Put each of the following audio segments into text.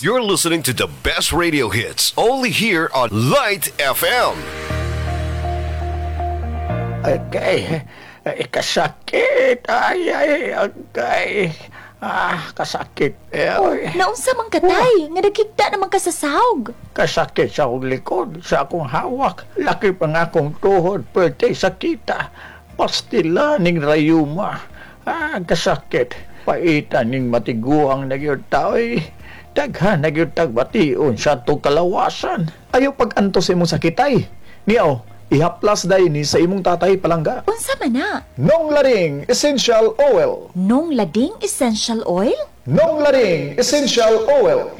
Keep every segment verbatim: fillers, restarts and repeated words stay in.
You're listening to the best radio hits only here on Light F M. Okay, ay, kasakit. Ay, ay, okay. Ah, kasakit. Eh, oy. Naunsa man katay, nga nagkita naman ka sa sahog. Kasakit sa akong likod, sa akong hawak. Laki pa nga akong tuhod, pwede sakita. Pastila ning rayuma. Ah, kasakit. Paitan ning matiguang na yun tao eh. Daghan na yun tagbation sa itong kalawasan. Ayaw pag-anto sa imong sakitay. Niyaw, ihaplas dahi ni sa imong tatay palangga. Unsa man na? Nong Laring Essential Oil. Nung lading essential oil? Nong Laring Essential Oil.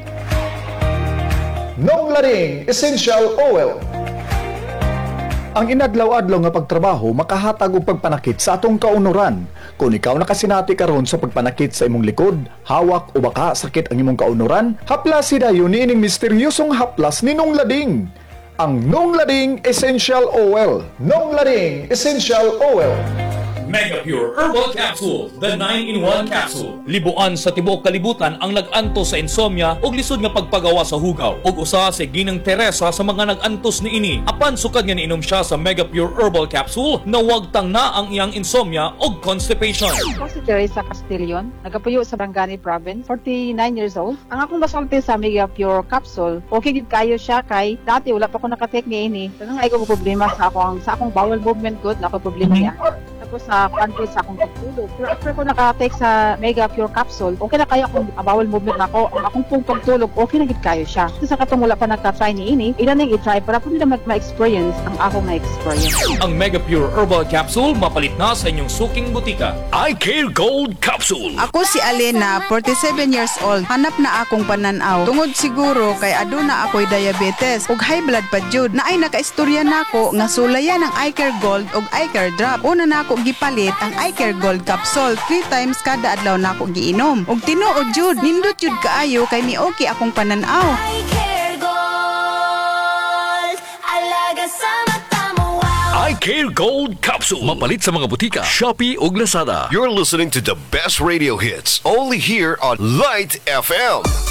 Nong Laring Essential Oil. Ang inadlaw-adlaw nga pagtrabaho makahatag og pagpanakit sa atong kaunuran. Kung ikaw nakasinati karon sa pagpanakit sa imong likod, hawak o baka sakit ang imong kaunuran, haplas dayon niining misteryosong haplas ni Nong Lading. Ang Nong Lading Essential Oil. Nong Lading Essential Oil. Mega Pure Herbal Capsule, the nine in one capsule. Libuan sa tibuok kalibutan ang nag-anto sa insomnia ug lisod nga pagpagawa sa hugaw. Ug usa sa Ginang Teresa sa mga nag-antos niini. Apan sukad nga niinom siya sa Mega Pure Herbal Capsule na wag tang na ang iyang insomnia ug constipation. Ako si Teresa Castillon, nagapuyo sa Barangani Province, forty-nine years old. Ang akong masulti sa Mega Pure Capsule, okay gid kayo siya kay dati wala pa ko naka-take niini. Kaya nga ay ko problema sa akong sa akong bowel movement good, na ako problema niya. Sa country sa akong pagtulog. Pero after ko naka-take sa Mega Pure Capsule, okay na kaya akong bawal movement na ako. Ang akong pong pagtulog, okay na gid kayo siya. Kasi sa katong wala pa nagka-try ni ini, ilan nang i-try para po nila ma-experience ang akong na-experience. Ang Mega Pure Herbal Capsule mapalit na sa inyong suking butika. I Care Gold Capsule. Ako si Alena, forty-seven years old. Hanap na akong pananaw. Tungod siguro kay aduna ako'y diabetes ug high blood pa jud. Naay nakaistorya nako nga sulayan ang I Care Gold ug I Care Drop. Una nako gipalit ang I Care Gold Capsule three times kada adlaw nako giinom. Ug tinuod jud, nindot jud kaayo kay mi okay akong pananaw. I Care Gold, alaga sa mata mo, wow. I Care Gold Capsule. Mapalit sa mga butika, Shopee ug Lazada. You're listening to the best radio hits only here on Light F M.